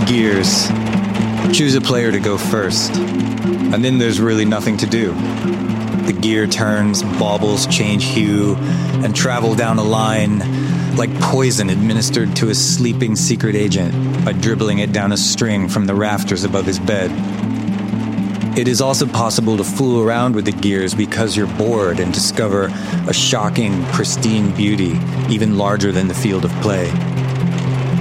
Gears. Choose a player to go first, and then there's really nothing to do. The gear turns, baubles change hue, and travel down a line like poison administered to a sleeping secret agent by dribbling it down a string from the rafters above his bed. It is also possible to fool around with the gears because you're bored and discover a shocking, pristine beauty even larger than the field of play.